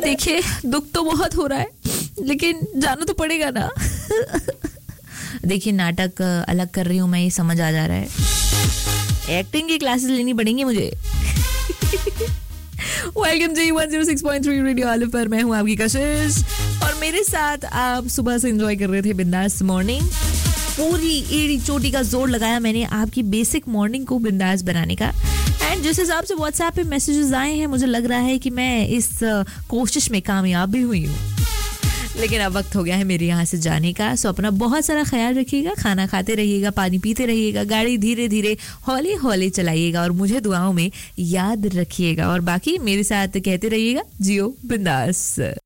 देखिए दुख तो बहुत हो रहा है, लेकिन जाना तो पड़ेगा ना. देखिए नाटक अलग कर रही हूँ मैं, ये समझ आ जा रहा है. एक्टिंग की क्लासेस लेनी पड़ेंगी मुझे. वेलकम जी 106.3 रेडियो आलू पर. मैं हूँ आपकी कशिश और मेरे साथ आप सुबह से एंजॉय कर रहे थे बिंदास मॉर्निंग. पूरी एड़ी चोटी का जोर लगाया मैंने आपकी बेसिक मॉर्निंग को बिंदास बनाने का. एंड जिस हिसाब से व्हाट्सएप पे मैसेजेस आए हैं, मुझे लग रहा है कि मैं इस कोशिश में कामयाब भी हुई हूँ. लेकिन अब वक्त हो गया है मेरे यहाँ से जाने का. सो अपना बहुत सारा ख्याल रखिएगा, खाना खाते रहिएगा, पानी पीते रहिएगा, गाड़ी धीरे धीरे हौले हौले चलाइएगा और मुझे दुआओं में याद रखिएगा. और बाकी मेरे साथ कहते रहिएगा जियो बिंदास.